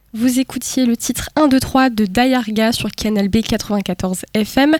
Vous écoutiez le titre 1, 2, 3 de Dayarga sur Canal B 94 FM.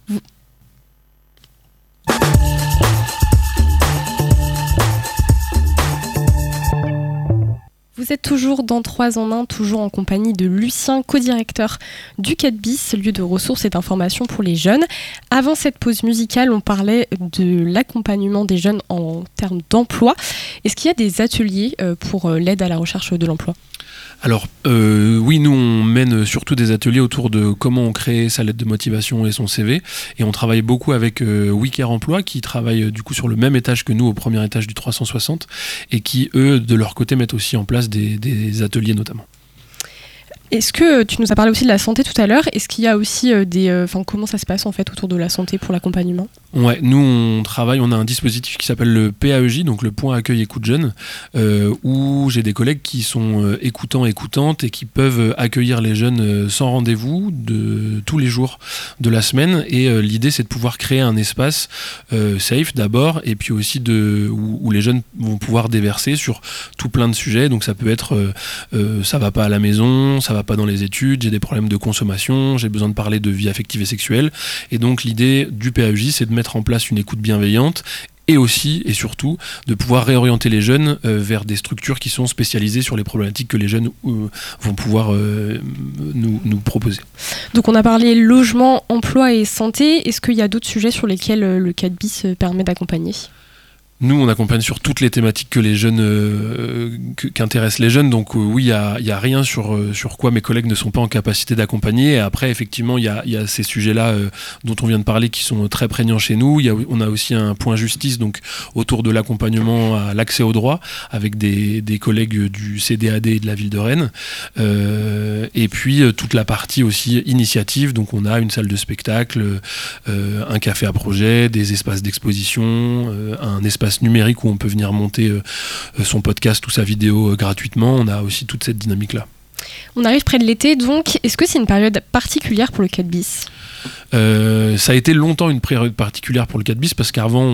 Vous êtes toujours dans 3 en 1, toujours en compagnie de Lucien, co-directeur du 4BIS, lieu de ressources et d'information pour les jeunes. Avant cette pause musicale, on parlait de l'accompagnement des jeunes en termes d'emploi. Est-ce qu'il y a des ateliers pour l'aide à la recherche de l'emploi ? Alors oui, nous on mène surtout des ateliers autour de comment on crée sa lettre de motivation et son CV, et on travaille beaucoup avec WeCare Emploi qui travaille du coup sur le même étage que nous, au premier étage du 360, et qui eux de leur côté mettent aussi en place des ateliers notamment. Est-ce que tu nous as parlé aussi de la santé tout à l'heure ? Est-ce qu'il y a aussi comment ça se passe en fait autour de la santé pour l'accompagnement ? Ouais, nous on a un dispositif qui s'appelle le PAEJ, donc le point accueil écoute jeune, où j'ai des collègues qui sont écoutantes et qui peuvent accueillir les jeunes sans rendez-vous de tous les jours de la semaine, et l'idée c'est de pouvoir créer un espace safe d'abord, et puis aussi où les jeunes vont pouvoir déverser sur tout plein de sujets. Donc ça peut être ça va pas à la maison, ça va pas dans les études, j'ai des problèmes de consommation, j'ai besoin de parler de vie affective et sexuelle, et donc l'idée du PAEJ c'est de mettre en place une écoute bienveillante, et aussi et surtout de pouvoir réorienter les jeunes vers des structures qui sont spécialisées sur les problématiques que les jeunes vont pouvoir nous proposer. Donc on a parlé logement, emploi et santé. Est-ce qu'il y a d'autres sujets sur lesquels le 4BIS permet d'accompagner ? Nous, on accompagne sur toutes les thématiques que les jeunes, qu'intéressent les jeunes. Donc oui, il y a rien sur quoi mes collègues ne sont pas en capacité d'accompagner. Et après, effectivement, il y a ces sujets-là dont on vient de parler qui sont très prégnants chez nous. On a aussi un point justice, donc autour de l'accompagnement à l'accès au droit, avec des collègues du CDAD et de la ville de Rennes. Et puis toute la partie aussi initiative. Donc on a une salle de spectacle, un café à projet, des espaces d'exposition, un espace numérique où on peut venir monter son podcast ou sa vidéo gratuitement. On a aussi toute cette dynamique-là. On arrive près de l'été, donc est-ce que c'est une période particulière pour le 4BIS ? Ça a été longtemps une période particulière pour le 4BIS parce qu'avant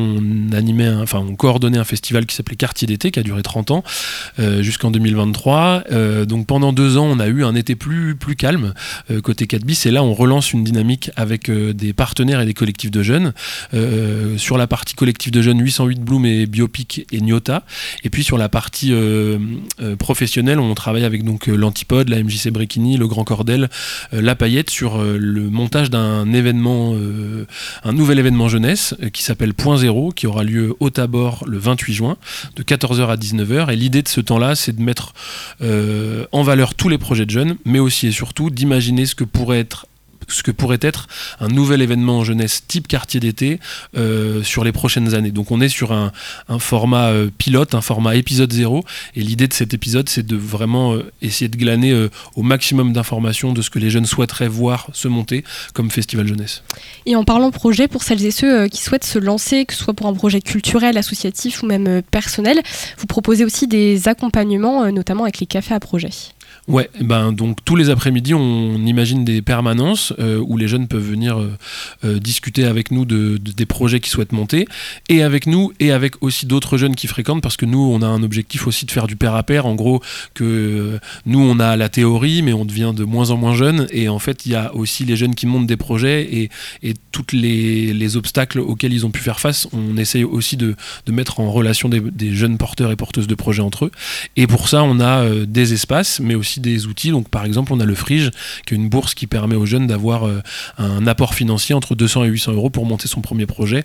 on coordonnait un festival qui s'appelait Quartier d'été qui a duré 30 ans jusqu'en 2023. Donc pendant 2 ans on a eu un été plus calme côté 4BIS, et là on relance une dynamique avec des partenaires et des collectifs de jeunes. Sur la partie collectif de jeunes, 808 Bloom et Biopic et Nyota, et puis sur la partie professionnelle on travaille avec donc l'Antipode, la MJC Bréquigny, le Grand Cordel, la Paillette sur le montage d'un événement, un nouvel événement jeunesse qui s'appelle Point Zéro, qui aura lieu au Tabor le 28 juin de 14h à 19h, et l'idée de ce temps-là c'est de mettre en valeur tous les projets de jeunes, mais aussi et surtout d'imaginer ce que pourrait être un nouvel événement en jeunesse type quartier d'été sur les prochaines années. Donc on est sur un format pilote, un format épisode 0, et l'idée de cet épisode c'est de vraiment essayer de glaner au maximum d'informations de ce que les jeunes souhaiteraient voir se monter comme festival jeunesse. Et en parlant projet, pour celles et ceux qui souhaitent se lancer, que ce soit pour un projet culturel, associatif ou même personnel, vous proposez aussi des accompagnements, notamment avec les cafés à projet. Ouais, donc tous les après-midi on imagine des permanences où les jeunes peuvent venir discuter avec nous des projets qu'ils souhaitent monter, et avec nous et avec aussi d'autres jeunes qui fréquentent, parce que nous on a un objectif aussi de faire du pair à pair, en gros que nous on a la théorie mais on devient de moins en moins jeunes, et en fait il y a aussi les jeunes qui montent des projets et toutes les obstacles auxquels ils ont pu faire face, on essaye aussi de mettre en relation des jeunes porteurs et porteuses de projets entre eux, et pour ça on a des espaces mais aussi des outils. Donc par exemple on a le Frige qui est une bourse qui permet aux jeunes d'avoir un apport financier entre 200 et 800 euros pour monter son premier projet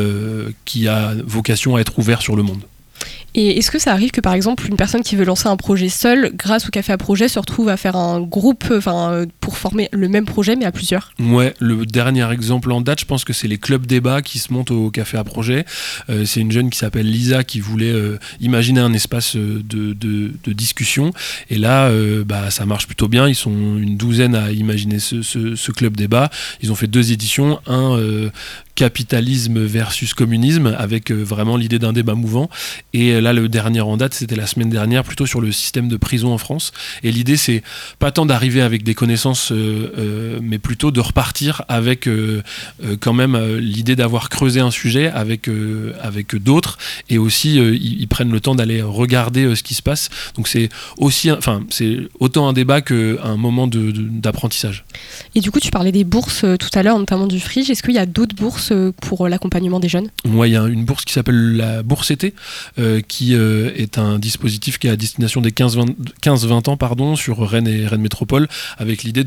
qui a vocation à être ouvert sur le monde. Et est-ce que ça arrive que par exemple une personne qui veut lancer un projet seule, grâce au café à projet, se retrouve à faire un groupe pour former le même projet mais à plusieurs ? Ouais, le dernier exemple en date, je pense que c'est les clubs débats qui se montent au café à projet. C'est une jeune qui s'appelle Lisa qui voulait imaginer un espace de discussion, et là ça marche plutôt bien. Ils sont une douzaine à imaginer ce club débat. Ils ont fait 2 éditions, capitalisme versus communisme, avec vraiment l'idée d'un débat mouvant, et là, le dernier en date, c'était la semaine dernière, plutôt sur le système de prison en France. Et l'idée, c'est pas tant d'arriver avec des connaissances, mais plutôt de repartir avec quand même l'idée d'avoir creusé un sujet avec d'autres, et aussi ils prennent le temps d'aller regarder ce qui se passe. Donc c'est autant un débat qu'un moment d'apprentissage. Et du coup, tu parlais des bourses tout à l'heure, notamment du Frige. Est-ce qu'il y a d'autres bourses pour l'accompagnement des jeunes ? Ouais, il y a une bourse qui s'appelle la Bourse été, qui est un dispositif qui est à destination des 15-20 ans sur Rennes et Rennes Métropole, avec l'idée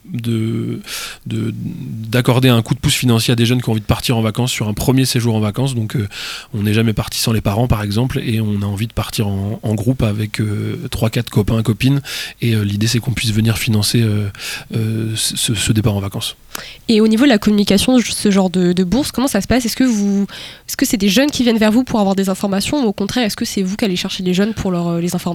d'accorder un coup de pouce financier à des jeunes qui ont envie de partir en vacances sur un premier séjour en vacances. Donc on n'est jamais parti sans les parents, par exemple, et on a envie de partir en groupe avec 3-4 copains, copines, et l'idée c'est qu'on puisse venir financer ce départ en vacances. Et au niveau de la communication de ce genre de bourse, comment ça se passe ? Est-ce que c'est des jeunes qui viennent vers vous pour avoir des informations, ou au contraire, est-ce que c'est vous qui allez chercher les jeunes pour les informer ?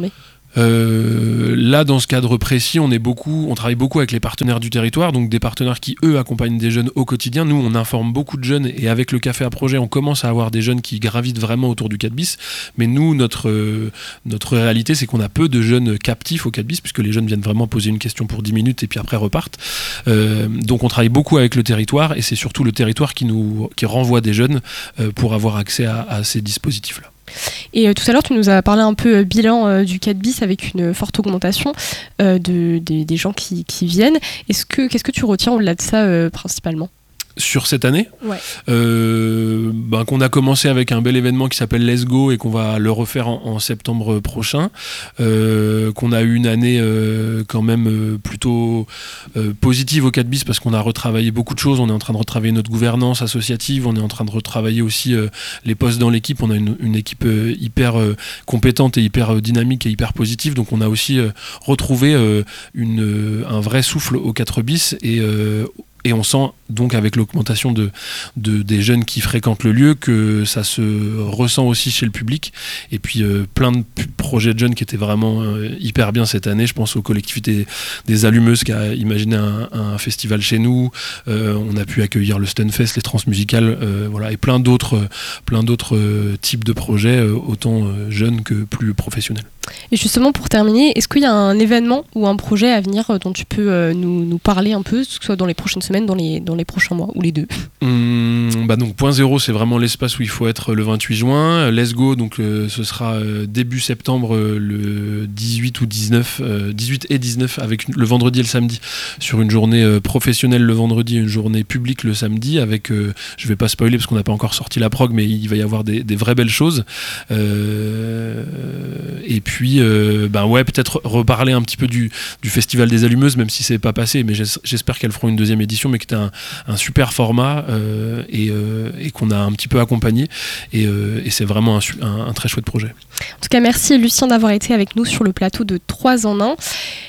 Là, dans ce cadre précis, on travaille beaucoup avec les partenaires du territoire, donc des partenaires qui, eux, accompagnent des jeunes au quotidien. Nous, on informe beaucoup de jeunes, et avec le Café à Projet, on commence à avoir des jeunes qui gravitent vraiment autour du 4 bis. Mais nous, notre réalité, c'est qu'on a peu de jeunes captifs au 4 bis, puisque les jeunes viennent vraiment poser une question pour 10 minutes et puis après repartent. Donc on travaille beaucoup avec le territoire, et c'est surtout le territoire qui renvoie des jeunes pour avoir accès à ces dispositifs-là. Et tout à l'heure, tu nous as parlé un peu bilan du 4 bis avec une forte augmentation des gens qui viennent. Qu'est-ce que tu retiens au-delà de ça principalement ? Sur cette année, ouais. Qu'on a commencé avec un bel événement qui s'appelle Let's Go et qu'on va le refaire en septembre prochain, qu'on a eu une année quand même plutôt positive au 4 bis parce qu'on a retravaillé beaucoup de choses. On est en train de retravailler notre gouvernance associative, on est en train de retravailler aussi les postes dans l'équipe. On a une équipe hyper compétente et hyper dynamique et hyper positive, donc on a aussi retrouvé un vrai souffle au 4 bis, et on sent donc avec l'augmentation des jeunes qui fréquentent le lieu que ça se ressent aussi chez le public. Et puis plein de projets de jeunes qui étaient vraiment hyper bien cette année. Je pense aux collectivités des Allumeuses qui a imaginé un festival chez nous. On a pu accueillir le Stunfest, les Transmusicales, voilà, et plein d'autres types de projets, autant jeunes que plus professionnels. Et justement, pour terminer, est-ce qu'il y a un événement ou un projet à venir dont tu peux nous parler un peu, que ce soit dans les prochaines semaines, dans les prochains mois, ou les deux ? Donc Point Zéro, c'est vraiment l'espace où il faut être le 28 juin. Let's Go, donc ce sera début septembre, le 18 et 19, avec le vendredi et le samedi, sur une journée professionnelle le vendredi et une journée publique le samedi, avec, je vais pas spoiler parce qu'on n'a pas encore sorti la prog, mais il va y avoir des vraies belles choses. Et puis peut-être reparler un petit peu du Festival des Allumeuses, même si c'est pas passé, mais j'espère qu'elles feront une deuxième édition, mais qui était un super format et qu'on a un petit peu accompagné, et c'est vraiment un très chouette projet. En tout cas, merci Lucien d'avoir été avec nous sur le plateau de 3 en 1.